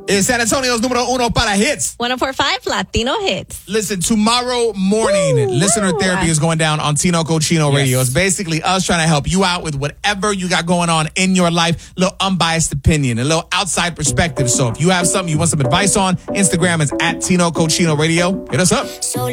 It's San Antonio's número uno para hits. 104.5 Latino Hits. Listen, tomorrow morning, listener therapy is going down on Tino Cochino Radio. It's basically us trying to help you out with whatever you got going on in your life. A little unbiased opinion, a little outside perspective. So if you have something you want some advice on, Instagram is at Tino Cochino Radio. Hit us up.